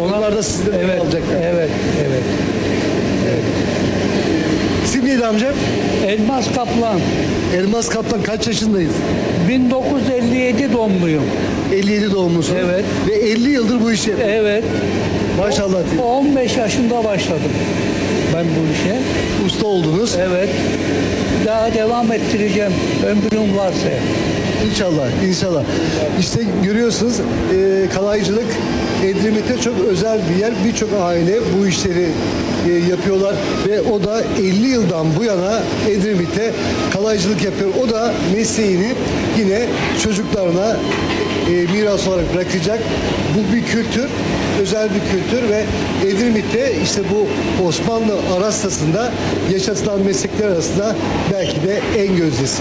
Onlar da sizden evet, alacaklar. evet, evet. İsim neydi amcam? Elmas Kaplan. Elmas Kaptan, kaç yaşındayız? 1957 doğumluyum. 57 doğumlusun. Evet. Ve 50 yıldır bu işi yapıyorsun. Evet. Maşallah diye. 15 yaşında başladım ben bu işe. Usta oldunuz. Evet. Daha devam ettireceğim. Ömrüm varsa. İnşallah, inşallah. İşte görüyorsunuz kalaycılık Edremit'te çok özel bir yer. Birçok aile bu işleri yapıyorlar ve o da 50 yıldan bu yana Edremit'te kalaycılık yapıyor. O da mesleğini yine çocuklarına miras olarak bırakacak. Bu bir kültür, özel bir kültür ve Edremit'te işte bu Osmanlı Arastası'nda yaşatılan meslekler arasında belki de en gözdesi.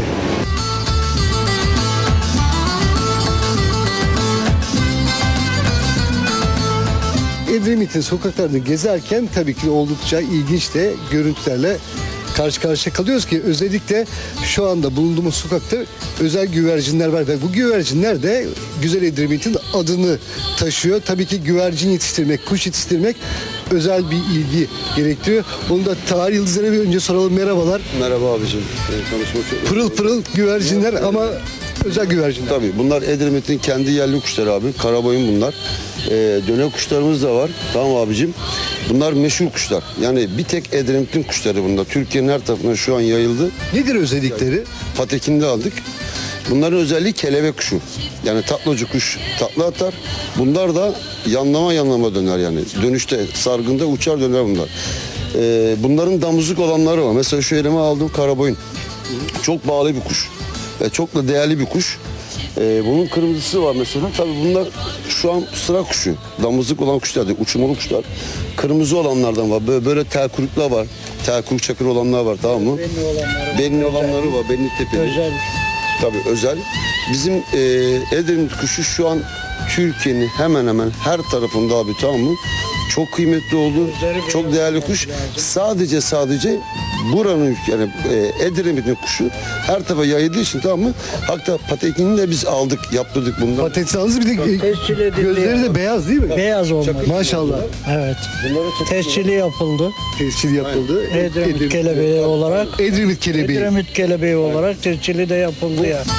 Edremit'in sokaklarını gezerken tabii ki oldukça ilginç de görüntülerle karşı karşıya kalıyoruz ki özellikle şu anda bulunduğumuz sokakta özel güvercinler var ve bu güvercinler de güzel Edremit'in adını taşıyor. Tabii ki güvercin yetiştirmek, kuş yetiştirmek özel bir ilgi gerektiriyor. Bunu da tarih yıldızlarına bir önce soralım. Merhabalar. Merhaba abicim. Tanışmak çok Pırıl pırıl güvercinler ama özel güvercinler. Tabii bunlar Edremit'in kendi yerli kuşları abi. Karaboyun bunlar. Döne kuşlarımız da var. Tamam abicim. Bunlar meşhur kuşlar. Yani bir tek Edremit'in kuşları bunlar. Türkiye'nin her tarafına şu an yayıldı. Nedir özellikleri? Patekinde aldık. Bunların özelliği kelebek kuşu. Yani taklacı kuş takla atar. Bunlar da yanlama döner yani. Dönüşte sargında uçar döner bunlar. Bunların damızlık olanları var. Mesela şu elime aldığım karaboyun. Çok bağlı bir kuş. Çok da değerli bir kuş. Bunun kırmızısı var mesela. Tabii bunlar şu an sıra kuşu. Damızlık olan kuşlar değil, uçmalı kuşlar. Kırmızı olanlardan var. Böyle tel kuyruklar var. Tel kuyruk çakır olanlar var, tamam mı? Benli olanları var. Benli tepeli. Özel. Tabii özel. Bizim Edremit kuşu şu an Türkiye'nin hemen hemen her tarafında abi, tamam mı? Çok kıymetli oldu. Çok değerli kuş. Sadece buranın yani Edremit'in kuşu her tarafa yayıldığı için, tamam mı? Hatta patekini de biz aldık, yaptırdık bundan. Patentsiniz, bir de Tescil edildi. gözleri de beyaz değil mi? Beyaz olmuş. Maşallah. Evet. Tescili yapıldı. Tescil yapıldı. Edremit kelebeği olarak. Edremit kelebeği. Edremit kelebeği olarak tescili de yapıldı ya.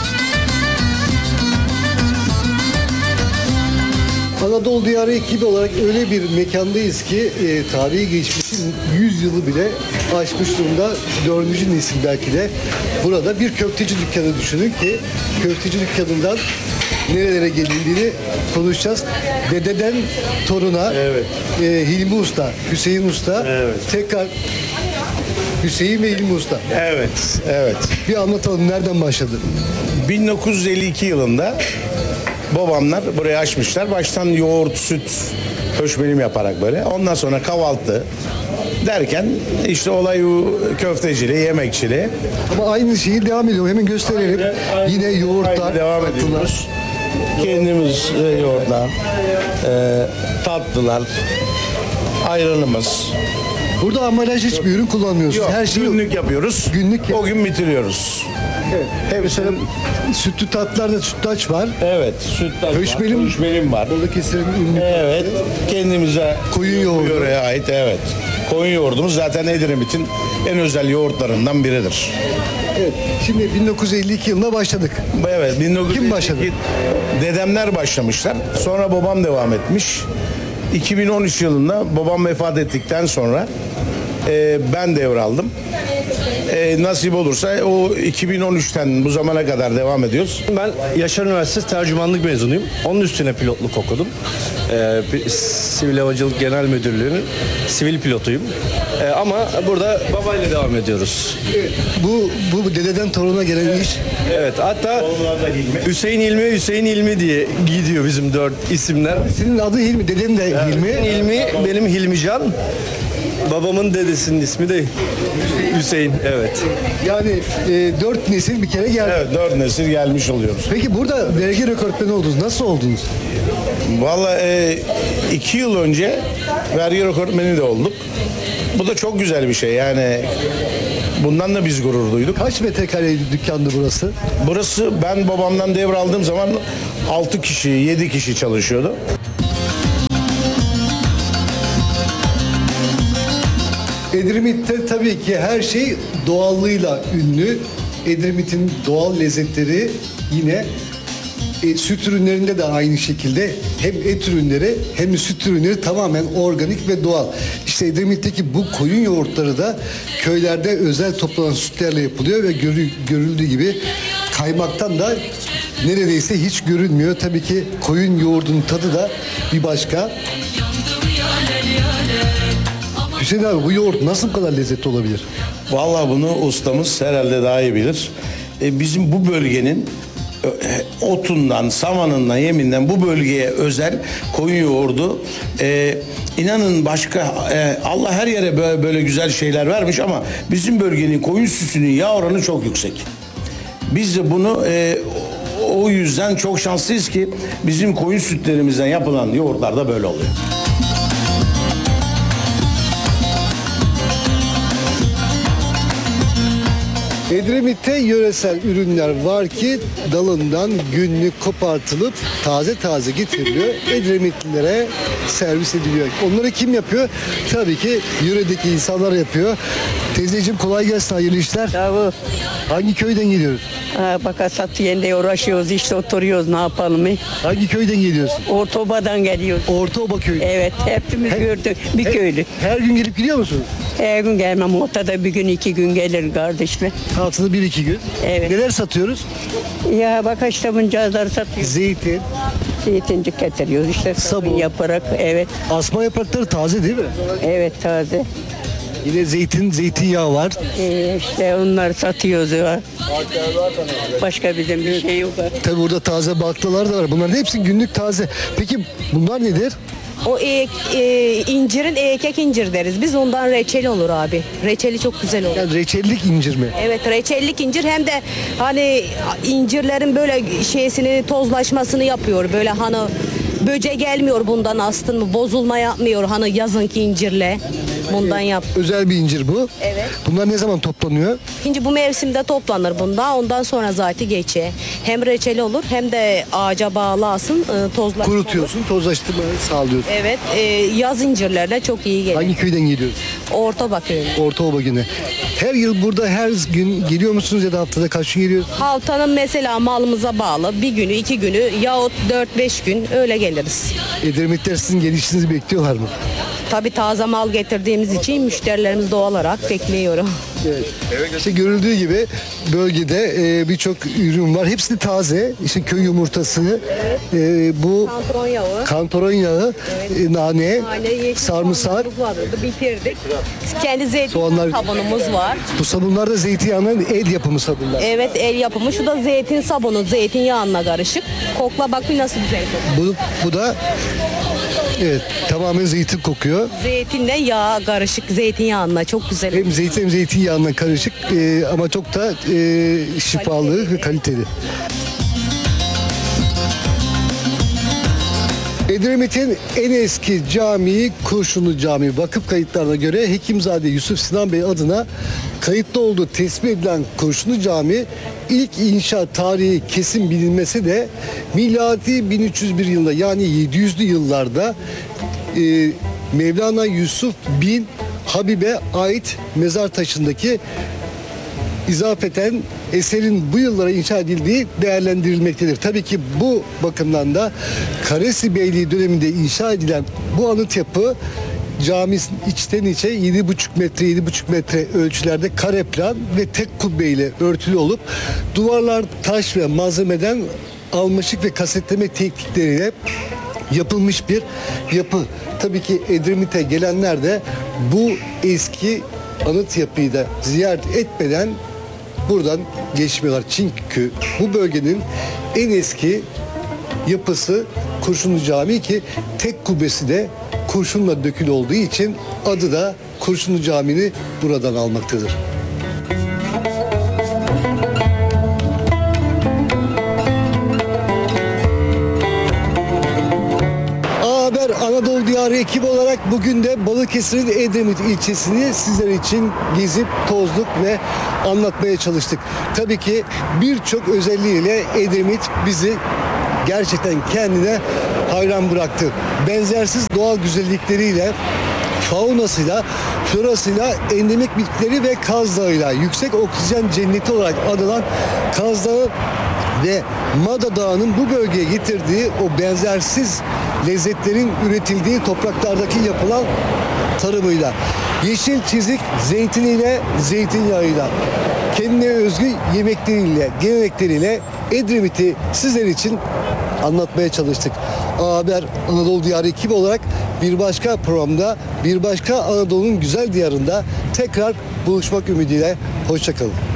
Anadolu Diyarı ekibi olarak öyle bir mekandayız ki tarihi geçmişin 100 yılı bile aşmış durumda. 4. nesil belki de. Burada bir köfteci dükkanı düşünün ki köfteci dükkanından nerelere gelindiğini konuşacağız. Dededen toruna Hilmi Usta, Hüseyin Usta, tekrar Hüseyin ve Hilmi Usta. Evet, evet. Bir anlatalım, nereden başladı? 1952 yılında babamlar burayı açmışlar. Baştan yoğurt, süt, höşmelim yaparak böyle. Ondan sonra kahvaltı derken işte olay bu köfteciliği, yemekçiliği. Ama aynı şeyi devam ediyor. Hemen gösterelim. Yine yoğurtlar, Aynı devam tatlılar. ediyoruz. Kendimiz yoğurtlar, tatlılar, ayranımız. Burada ambalaj hiçbir ürün kullanmıyorsunuz. Yok, Her şeyi günlük yapıyoruz. Günlük O gün bitiriyoruz. mesela sütlü tatlılarda sütlaç var. Evet, sütlaç Höşmelim- var, höşmelim var. Balıkesir'in ünlü Evet, kendimize Koyun yoğurdu. yöreye ait, evet. Koyun yoğurdumuz zaten Edremit'in en özel yoğurtlarından biridir. Evet. Şimdi 1952 yılında başladık. Evet, 1952 Kim başladı? Dedemler başlamışlar. Sonra babam devam etmiş. 2013 yılında babam vefat ettikten sonra ben devraldım. Nasip olursa o 2013'ten bu zamana kadar devam ediyoruz. Ben Yaşar Üniversitesi tercümanlık mezunuyum. Onun üstüne pilotluk okudum. Sivil Havacılık Genel Müdürlüğü'nün sivil pilotuyum. Ama burada babayla devam ediyoruz. Bu dededen toruna gelen iş. Evet, hatta Hüseyin İlmi diye gidiyor bizim 4 isimler. Senin adı Hilmi, deden de Hilmi. İlmi, benim Hilmican. Babamın dedesinin ismi de Hüseyin, evet. Yani 4 nesil bir kere geldi. Evet, 4 nesil gelmiş oluyoruz. Peki burada vergi rekortmeni oldunuz. Nasıl oldunuz? Vallahi 2 yıl önce vergi rekortmeni de olduk. Bu da çok güzel bir şey yani. Bundan da biz gurur duyduk. Kaç metrekare dükkandı burası? Burası ben babamdan devraldığım zaman 6 kişi, 7 kişi çalışıyordu. Edremit'te tabii ki her şey doğallığıyla ünlü. Edremit'in doğal lezzetleri yine süt ürünlerinde de aynı şekilde hem et ürünleri hem de süt ürünleri tamamen organik ve doğal. İşte Edremit'teki bu koyun yoğurtları da köylerde özel toplanan sütlerle yapılıyor ve görüldüğü gibi kaymaktan da neredeyse hiç görünmüyor. Tabii ki koyun yoğurdunun tadı da bir başka. Hüseyin abi, bu yoğurt nasıl bu kadar lezzetli olabilir? Vallahi bunu ustamız herhalde daha iyi bilir. Bizim bu bölgenin otundan, samanından, yeminden bu bölgeye özel koyun yoğurdu. İnanın başka Allah her yere böyle güzel şeyler vermiş ama bizim bölgenin koyun sütünün yağ oranı çok yüksek. Biz de bunu o yüzden çok şanslıyız ki bizim koyun sütlerimizden yapılan yoğurtlar da böyle oluyor. Edremit'te yöresel ürünler var ki dalından günlük kopartılıp taze taze getiriliyor. Edremitlilere servis ediliyor. Onları kim yapıyor? Tabii ki yöredeki insanlar yapıyor. Teyzeciğim kolay gelsin, hayırlı işler. Bravo. Hangi köyden geliyoruz? Bak satıyende uğraşıyoruz işte oturuyoruz ne yapalım. Hangi köyden geliyorsun? Ortaoba'dan geliyoruz. Ortaoba köyü. Evet hepimiz gördük bir köylü. Her gün gelip gidiyor musunuz? Her gün gelmem ortada bir gün 2 gün gelir kardeşler. Haftada 1-2 gün. Evet. Neler satıyoruz? Ya bak işte buncağızları satıyoruz. Zeytin, Zeytincik getiriyoruz işte sabun Sabun. yaparak evet. asma yaprakları taze değil mi? Evet taze. Yine zeytinyağı var. İşte onları satıyoruz ya. Başka bizim bir şey yok. Tabii burada taze baklalar da var. Bunların hepsi günlük taze. Peki bunlar nedir? O incirin ekek incir deriz. Biz ondan reçel olur abi. Reçeli çok güzel olur. Yani reçellik incir mi? Evet reçellik incir hem de hani incirlerin böyle şeysini tozlaşmasını yapıyor. Böyle hani böce gelmiyor bundan astın mı bozulma yapmıyor hani yazınki incirle. Bundan yap. Özel bir incir bu. Evet. Bunlar ne zaman toplanıyor? İkinci bu mevsimde toplanır bunda. Ondan sonra zaten geçe. Hem reçeli olur hem de ağaca bağlasın tozlaşma olur. Kurutuyorsun, tozlaştırmayı sağlıyorsun. Evet yaz incirlerine çok iyi gelir. Hangi köyden geliyorsun? Orta bakıyorum. Ortaoba günü. Her yıl burada her gün geliyor musunuz ya da haftada kaç gün geliyorsunuz? Haftanın mesela malımıza bağlı bir günü 2 günü yahut 4-5 gün öyle geliriz. Edremitler sizin gelişinizi bekliyorlar mı? Tabii taze mal getirdiğimiz için müşterilerimiz doğal olarak bekliyor. İşte görüldüğü gibi bölgede birçok ürün var. Hepsi de taze. İşte köy yumurtası, bu Kantron yağı. kantaron yağı, nane, yeşil sarımsak. soğanlarımız vardı, bitirdik. Kendi zeytin Soğanlar- sabunumuz var. Bu sabunlar da zeytinyağının el yapımı sabunlar. Evet el yapımı. Şu da zeytin sabunu, zeytinyağına karışık. Kokla bak bir nasıl güzel kokuyor. Bu da evet tamamen zeytin kokuyor. Zeytinle yağ karışık zeytinyağına çok güzel. Hem zeytin hem zeytinyağından karışık ama çok da şifalı ve kaliteli. Edremit'in en eski camii Kurşunlu Camii. Vakıf kayıtlarına göre Hekimzade Yusuf Sinan Bey adına kayıtlı olduğu tespit edilen Kurşunlu Camii ilk inşaat tarihi kesin bilinmese de miladi 1301 yılında yani 700'lü yıllarda Mevlana Yusuf bin Habib'e ait mezar taşındaki izafeten eserin bu yıllara inşa edildiği değerlendirilmektedir. Tabii ki bu bakımdan da Karesi Beyliği döneminde inşa edilen bu anıt yapı cami içten içe 7,5 metre ölçülerde kare plan ve tek kubbe ile örtülü olup duvarlar taş ve malzemeden almışık ve kasetleme teknikleriyle yapılmış bir yapı. Tabii ki Edremit'e gelenler de bu eski anıt yapıyı da ziyaret etmeden buradan geçmiyorlar. Çünkü bu bölgenin en eski yapısı Kurşunlu Camii ki tek kubbesi de kurşunla dökülü olduğu için adı da Kurşunlu Camii'ni buradan almaktadır. Haber Anadolu Diyarı ekibi olarak bugün de Balıkesir'in Edremit ilçesini sizler için gezip tozduk ve anlatmaya çalıştık. Tabii ki birçok özelliğiyle Edremit bizi gerçekten kendine hayran bıraktı. Benzersiz doğal güzellikleriyle faunasıyla, florasıyla, endemik bitkileri ve Kaz Dağı'yla yüksek oksijen cenneti olarak anılan Kaz Dağı ve Mada Dağı'nın bu bölgeye getirdiği o benzersiz lezzetlerin üretildiği topraklardaki yapılan tarımıyla, yeşil çizik zeytiniyle, zeytinyağıyla, kendine özgü yemekleriyle, gelenekleriyle Edremit'i sizler için anlatmaya çalıştık. Haber Anadolu Diyarı ekibi olarak bir başka programda, bir başka Anadolu'nun güzel diyarında tekrar buluşmak ümidiyle. Hoşça kalın.